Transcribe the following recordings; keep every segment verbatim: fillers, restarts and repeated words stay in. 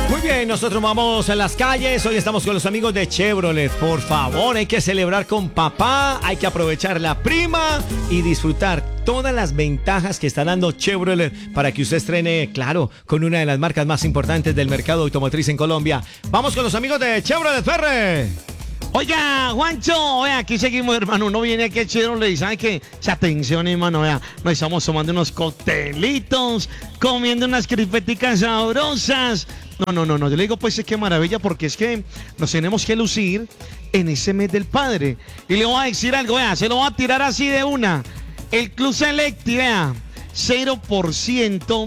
Muy bien, nosotros vamos a las calles. Hoy estamos con los amigos de Chevrolet. Por favor, hay que celebrar con papá, hay que aprovechar la prima y disfrutar todas las ventajas que está dando Chevrolet para que usted estrene, claro, con una de las marcas más importantes del mercado automotriz en Colombia. Vamos con los amigos de Chevrolet, Ferre. Oiga, Juancho, vea, aquí seguimos, hermano. Uno viene aquí a Chevrolet y sabe que, se atención, hermano, vea, nos estamos tomando unos coctelitos, comiendo unas crispeticas sabrosas. No, no, no, no, yo le digo, pues, es que maravilla, porque es que nos tenemos que lucir en ese mes del padre. Y le voy a decir algo, vea, se lo voy a tirar así de una. El Club Selecti, vea, cero por ciento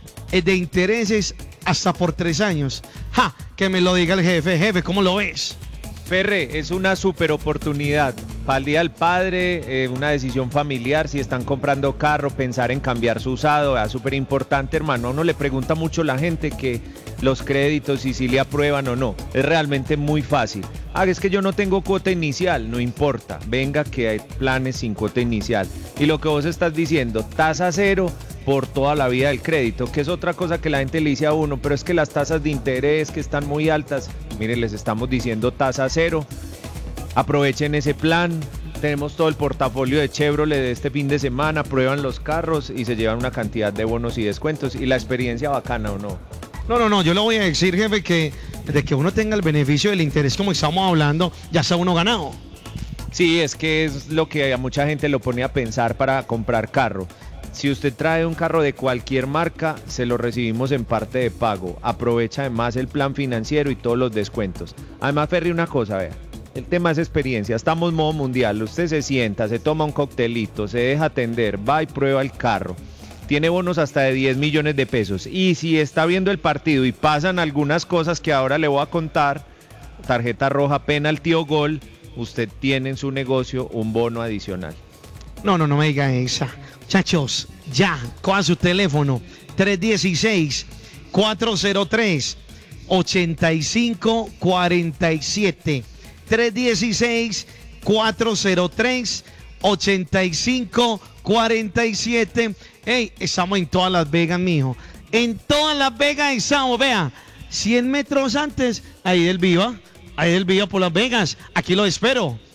de intereses hasta por tres años. Ja, que me lo diga el jefe, jefe, ¿cómo lo ves? Ferre, es una super oportunidad para el Día del Padre, eh, una decisión familiar, si están comprando carro, pensar en cambiar su usado, es súper importante, hermano. A uno le pregunta mucho la gente que los créditos y si le aprueban o no. Es realmente muy fácil. Ah, es que yo no tengo cuota inicial, no importa, venga que hay planes sin cuota inicial. Y lo que vos estás diciendo, tasa cero por toda la vida del crédito, que es otra cosa que la gente le dice a uno, pero es que las tasas de interés que están muy altas, miren, les estamos diciendo tasa cero, aprovechen ese plan, tenemos todo el portafolio de Chevrolet de este fin de semana, prueban los carros y se llevan una cantidad de bonos y descuentos y la experiencia bacana, ¿o no? No, no, no, yo le voy a decir, jefe, que de que uno tenga el beneficio del interés como estamos hablando, ya está uno ganado. Sí, es que es lo que a mucha gente lo pone a pensar para comprar carro. Si usted trae un carro de cualquier marca, se lo recibimos en parte de pago. Aprovecha además el plan financiero y todos los descuentos. Además, Ferry, una cosa, vea. El tema es experiencia. Estamos modo mundial. Usted se sienta, se toma un coctelito, se deja atender, va y prueba el carro. Tiene bonos hasta de diez millones de pesos. Y si está viendo el partido y pasan algunas cosas que ahora le voy a contar, tarjeta roja, penalti o gol, usted tiene en su negocio un bono adicional. No, no, no me diga esa. Muchachos, ya, coja su teléfono, tres uno seis, cuatro cero tres, ocho cinco cuatro siete. tres uno seis, cuatro cero tres, ocho cinco cuatro siete. Hey, estamos en todas Las Vegas, mijo. En todas Las Vegas estamos, vea. cien metros antes, ahí del Viva, ahí del Viva por Las Vegas. Aquí lo espero.